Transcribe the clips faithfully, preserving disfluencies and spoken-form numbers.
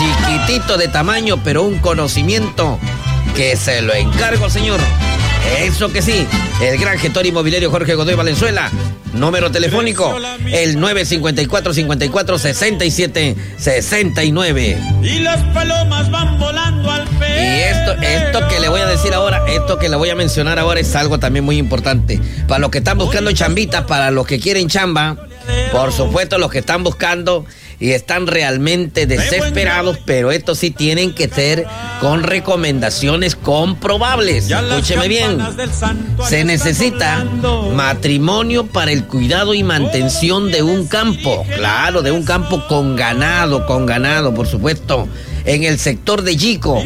chiquitito de tamaño, pero un conocimiento que se lo encargo, señor. Eso que sí, el gran gestor inmobiliario Jorge Godoy Valenzuela. Número telefónico, el nueve cinco cuatro, cinco cuatro, seis siete seis nueve. Y las palomas van volando al pelo. Y esto, esto que le voy a decir ahora, esto que le voy a mencionar ahora es algo también muy importante. Para los que están buscando chambitas, para los que quieren chamba, por supuesto los que están buscando y están realmente desesperados, pero esto sí tienen que ser con recomendaciones comprobables. Escúcheme bien, se necesita matrimonio para el cuidado y mantención de un campo, claro, de un campo con ganado, con ganado, por supuesto, en el sector de Yico.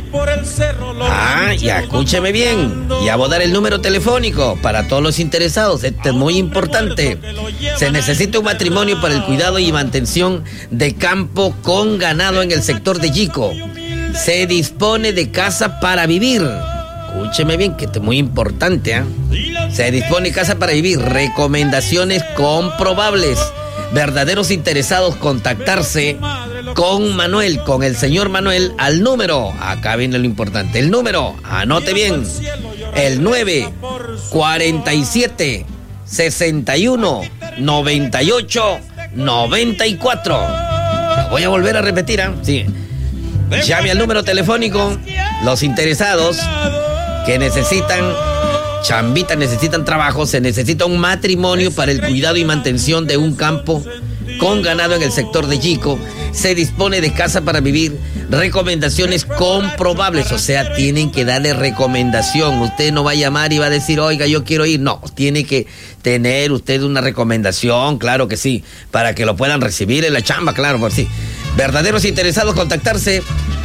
Ah, ya escúcheme bien, ya voy a dar el número telefónico para todos los interesados, este es muy importante. Se necesita un matrimonio para el cuidado y mantención de campo con ganado en el sector de Yico. Se dispone de casa para vivir. Escúcheme bien, que esto es muy importante, ¿eh? Se dispone de casa para vivir. Recomendaciones comprobables. Verdaderos interesados, contactarse con Manuel, con el señor Manuel, al número, acá viene lo importante, el número, anote bien, el nueve cuarenta y siete, sesenta y uno, noventa y ocho, noventa y cuatro. Lo voy a volver a repetir, ¿eh? Sí. Llame al número telefónico, los interesados que necesitan chambitas, necesitan trabajo, se necesita un matrimonio para el cuidado y mantención de un campo con ganado en el sector de Yico. Se dispone de casa para vivir. Recomendaciones comprobables, o sea, tienen que darle recomendación. Usted no va a llamar y va a decir, oiga, yo quiero ir. No, tiene que tener usted una recomendación, claro que sí, para que lo puedan recibir en la chamba, claro, por sí. Verdaderos interesados, contactarse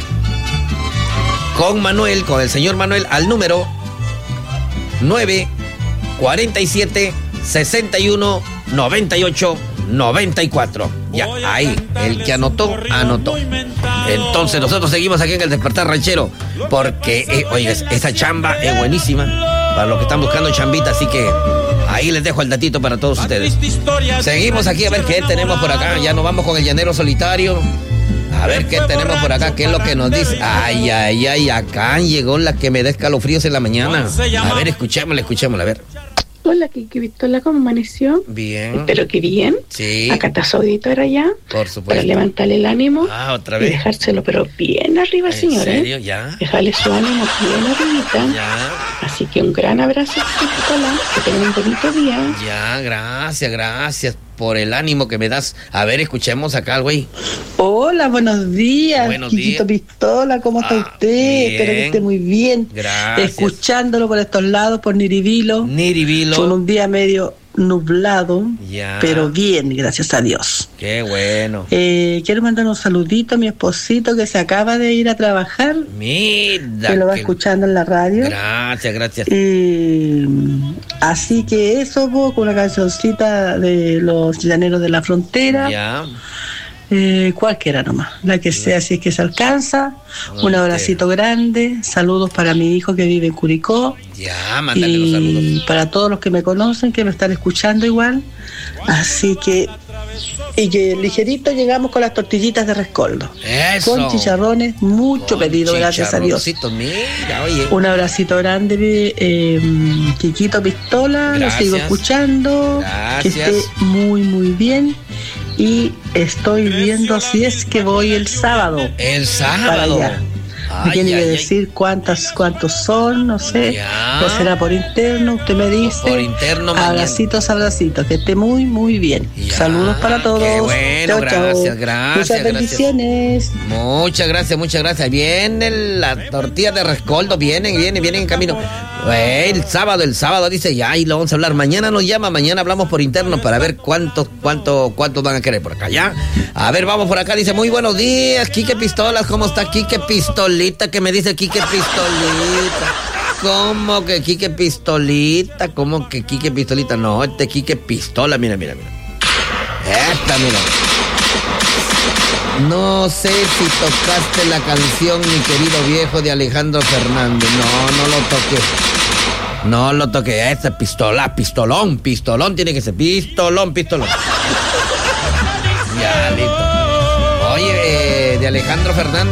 con Manuel, con el señor Manuel, al número nueve cuarenta y siete, sesenta y uno, noventa y ocho, noventa y cuatro. Ya, ahí, el que anotó, anotó. Entonces nosotros seguimos aquí en el Despertar Ranchero, porque, eh, oiga, esa chamba es buenísima para los que están buscando chambita, así que ahí les dejo el datito para todos ustedes. Seguimos aquí a ver qué tenemos por acá. Ya nos vamos con el llanero solitario. A ver qué tenemos por acá, qué es lo que nos dice. Ay, ay, ay, acá llegó la que me da escalofríos en la mañana. A ver, escuchémosla, escuchémosla, a ver. Hola, Kiki Pistola, ¿cómo amaneció? Bien. Espero que bien. Sí. Acá está su auditora ya. Por supuesto. Para levantarle el ánimo. Ah, otra vez. Y dejárselo, pero bien arriba, ¿En señora. serio? ¿eh? Ya. Dejarle su ánimo bien arribita. Ya. Así que un gran abrazo, Kiki Pistola. Que tengan un bonito día. Ya, gracias, gracias por el ánimo que me das. A ver, escuchemos acá al güey. Hola, buenos días. Buenos Kikito días. Pistola, ¿cómo está Ah, usted? bien. Espero que esté muy bien. Gracias. Escuchándolo por estos lados, por Niribilo. Niribilo. Con un día medio nublado, Ya. pero bien, gracias a Dios. Qué bueno. Eh, quiero mandar un saludito a mi esposito que se acaba de ir a trabajar, Mira. que lo va qué- escuchando en la radio. Gracias, gracias. Eh, así que eso, po, con una cancioncita de los llaneros de la frontera. Ya. Eh, cualquiera nomás, la que sea, si es que se alcanza. Un abracito grande, saludos para mi hijo que vive en Curicó Ya, mándale los y saludos. para todos los que me conocen, que me están escuchando igual. Así que, y que ligerito llegamos con las tortillitas de rescoldo. Eso. Con chicharrones, mucho Con pedido, gracias a Dios. chicharroncitos, Mira, oye. Un abracito grande, eh, Kikito Pistola, Gracias. lo sigo escuchando. Gracias. Que esté muy, muy bien. Y estoy viendo si es que voy el sábado. El Para sábado. allá. Ay, Me tiene que ay, ay. decir cuántas, cuántos son, no sé. Ya. O será por interno, usted me dice. Por interno, mañana. Abracitos, abracitos, que esté muy, muy bien. Ya. Saludos para todos. Qué bueno, Chao, gracias, chao. gracias, Muchas gracias. bendiciones. Muchas gracias, muchas gracias. Vienen las tortillas de rescoldo, vienen, vienen, vienen en camino. Eh, El sábado, el sábado dice, ya, y lo vamos a hablar. Mañana nos llama, mañana hablamos por interno para ver cuántos, cuántos, cuántos van a querer por acá, ¿ya? A ver, vamos por acá, dice, muy buenos días, Quique Pistolas, ¿cómo está Quique Pistolita? Que me dice Quique Pistolita. ¿Cómo que Quique Pistolita? ¿Cómo que Quique Pistolita? No, este Quique Pistola, mira, mira, mira. Esta, mira. No sé si tocaste la canción, mi querido viejo, de Alejandro Fernández. No, no lo toqué. No lo toqué. Esta pistola, pistolón, pistolón tiene que ser. Pistolón, pistolón. Ya, listo. Oye, eh, de Alejandro Fernández.